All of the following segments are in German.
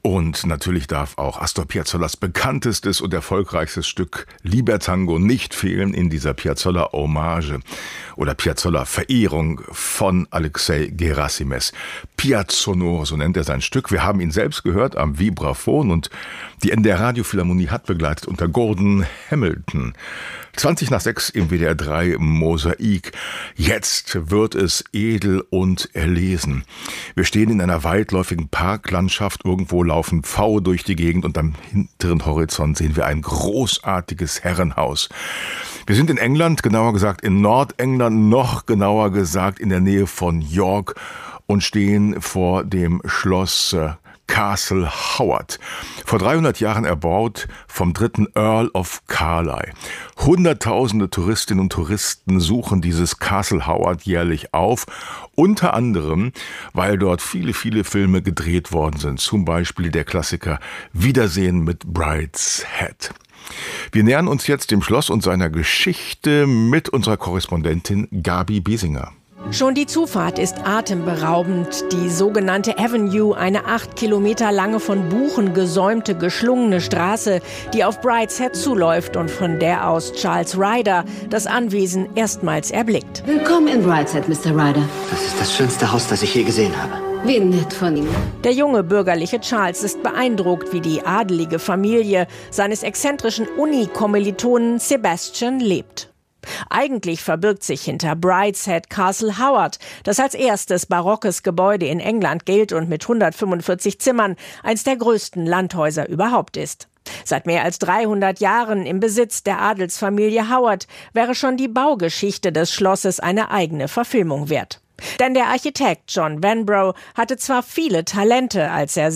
Und natürlich darf auch Astor Piazzollas bekanntestes und erfolgreichstes Stück Libertango nicht fehlen in dieser Piazzolla-Hommage oder Piazzolla-Verehrung von Alexei Gerasimes. Piazzonore, so nennt er sein Stück. Wir haben ihn selbst gehört am Vibraphon und die NDR Radiophilharmonie hat begleitet unter Gordon Hamilton. 5:20 im WDR 3 Mosaik. Jetzt wird es edel und erlesen. Wir stehen in einer weitläufigen Parklandschaft. Irgendwo laufen Pfaue durch die Gegend und am hinteren Horizont sehen wir ein großartiges Herrenhaus. Wir sind in England, genauer gesagt in Nordengland, noch genauer gesagt in der Nähe von York und stehen vor dem Schloss Castle Howard. Vor 300 Jahren erbaut vom 3. Earl of Carlisle. Hunderttausende Touristinnen und Touristen suchen dieses Castle Howard jährlich auf. Unter anderem, weil dort viele, viele Filme gedreht worden sind. Zum Beispiel der Klassiker Wiedersehen mit Brideshead. Wir nähern uns jetzt dem Schloss und seiner Geschichte mit unserer Korrespondentin Gabi Biesinger. Schon die Zufahrt ist atemberaubend. Die sogenannte Avenue, eine 8 Kilometer lange von Buchen gesäumte, geschlungene Straße, die auf Brideshead zuläuft und von der aus Charles Ryder das Anwesen erstmals erblickt. Willkommen in Brideshead, Mr. Ryder. Das ist das schönste Haus, das ich je gesehen habe. Wie nett von ihm. Der junge bürgerliche Charles ist beeindruckt, wie die adelige Familie seines exzentrischen Uni-Kommilitonen Sebastian lebt. Eigentlich verbirgt sich hinter Brideshead Castle Howard, das als erstes barockes Gebäude in England gilt und mit 145 Zimmern eines der größten Landhäuser überhaupt ist. Seit mehr als 300 Jahren im Besitz der Adelsfamilie Howard wäre schon die Baugeschichte des Schlosses eine eigene Verfilmung wert. Denn der Architekt John Vanbrugh hatte zwar viele Talente, als er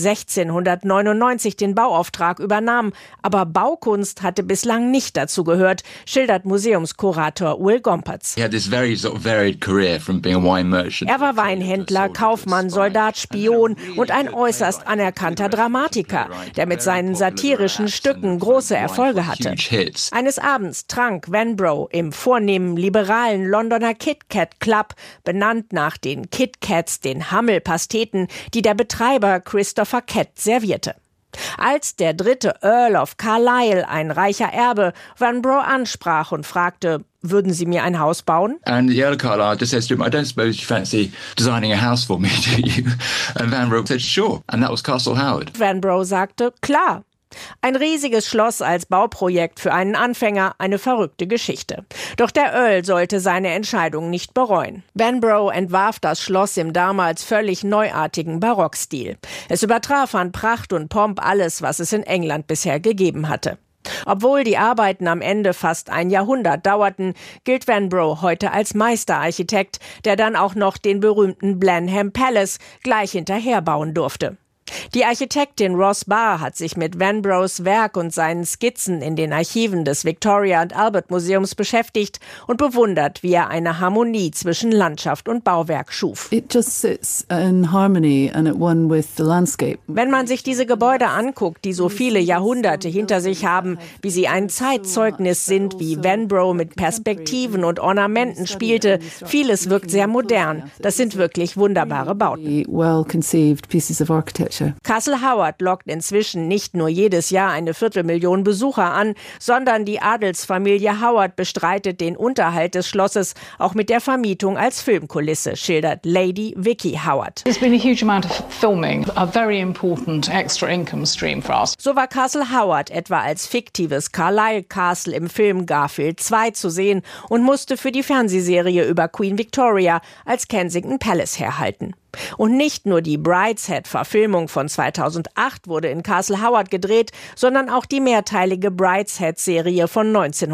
1699 den Bauauftrag übernahm, aber Baukunst hatte bislang nicht dazu gehört, schildert Museumskurator Will Gompertz. Er war Weinhändler, Kaufmann, Soldat, Spion und ein äußerst anerkannter Dramatiker, der mit seinen satirischen Stücken große Erfolge hatte. Eines Abends trank Vanbrugh im vornehmen liberalen Londoner Kit Kat Club, benannt nach den Kit Kats, den Hammelpasteten, die der Betreiber Christopher Kett servierte. Als der 3. Earl of Carlisle, ein reicher Erbe, Vanbrugh ansprach und fragte, würden Sie mir ein Haus bauen? And the Earl of Carlisle just says to him, I don't suppose you fancy designing a house for me, do you? And Vanbrugh said, sure. And that was Castle Howard. Vanbrugh sagte, klar. Ein riesiges Schloss als Bauprojekt für einen Anfänger, eine verrückte Geschichte. Doch der Earl sollte seine Entscheidung nicht bereuen. Vanbrugh entwarf das Schloss im damals völlig neuartigen Barockstil. Es übertraf an Pracht und Pomp alles, was es in England bisher gegeben hatte. Obwohl die Arbeiten am Ende fast ein Jahrhundert dauerten, gilt Vanbrugh heute als Meisterarchitekt, der dann auch noch den berühmten Blenheim Palace gleich hinterher bauen durfte. Die Architektin Ross Barr hat sich mit Vanbrughs Werk und seinen Skizzen in den Archiven des Victoria and Albert Museums beschäftigt und bewundert, wie er eine Harmonie zwischen Landschaft und Bauwerk schuf. It just sits in harmony and at one with the landscape. Wenn man sich diese Gebäude anguckt, die so viele Jahrhunderte hinter sich haben, wie sie ein Zeitzeugnis sind, wie Vanbrugh mit Perspektiven und Ornamenten spielte, vieles wirkt sehr modern. Das sind wirklich wunderbare Bauten. Well conceived pieces of architecture. Castle Howard lockt inzwischen nicht nur jedes Jahr 250.000 Besucher an, sondern die Adelsfamilie Howard bestreitet den Unterhalt des Schlosses auch mit der Vermietung als Filmkulisse, schildert Lady Vicky Howard. There's been a huge amount of filming, a very important extra income stream for us. So war Castle Howard etwa als fiktives Carlisle Castle im Film Garfield 2 zu sehen und musste für die Fernsehserie über Queen Victoria als Kensington Palace herhalten. Und nicht nur die Brideshead-Verfilmung von 2008 wurde in Castle Howard gedreht, sondern auch die mehrteilige Brideshead-Serie von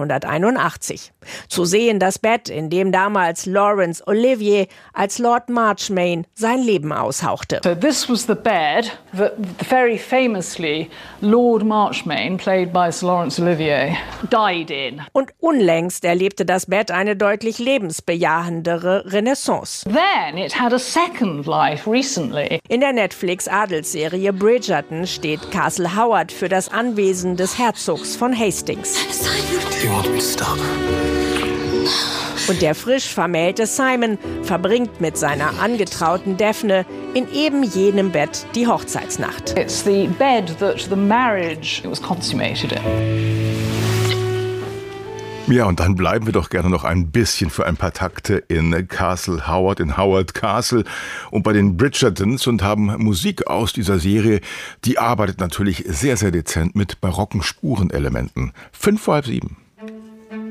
1981. Zu sehen das Bett, in dem damals Laurence Olivier als Lord Marchmain sein Leben aushauchte. So this was the bed that very famously Lord Marchmain, played by Sir Laurence Olivier, died in. Und unlängst erlebte das Bett eine deutlich lebensbejahendere Renaissance. Then it had a second life recently. In der Netflix-Adelsserie Bridgerton steht Castle Howard für das Anwesen des Herzogs von Hastings. Do you want me to stop? Und der frisch vermählte Simon verbringt mit seiner angetrauten Daphne in eben jenem Bett die Hochzeitsnacht. It's the bed that the marriage was consummated in. Ja, und dann bleiben wir doch gerne noch ein bisschen für ein paar Takte in Castle Howard, in Howard Castle und bei den Bridgertons und haben Musik aus dieser Serie, die arbeitet natürlich sehr, sehr dezent mit barocken Spurenelementen. 6:55.